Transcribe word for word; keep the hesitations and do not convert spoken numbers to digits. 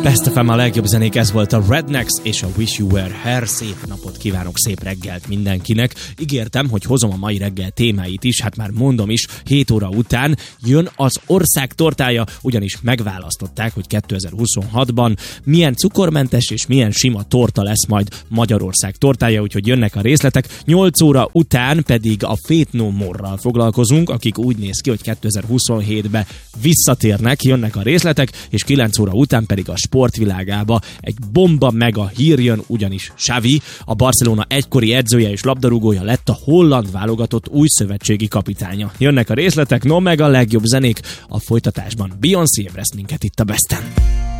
Best ef em, a legjobb zenék, ez volt a Rednecks és a Wish You Were Here. Szép napot kívánok, szép reggelt mindenkinek. Ígértem, hogy hozom a mai reggel témáit is, hát már mondom is, hét óra után jön az ország tortája, ugyanis megválasztották, hogy kétezer-huszonhatban milyen cukormentes és milyen sima torta lesz majd Magyarország tortája, úgyhogy jönnek a részletek. nyolc óra után pedig a Faith No More-ral foglalkozunk, akik úgy néz ki, hogy kétezer-huszonhétben visszatérnek, jönnek a részletek, és kilenc óra után pedig a sportvilágába egy bomba mega hír jön, ugyanis Xavi, a Barcelona egykori edzője és labdarúgója lett a holland válogatott új szövetségi kapitánya. Jönnek a részletek, no meg a legjobb zenék a folytatásban. Beyoncé ébreszt minket itt a Besten.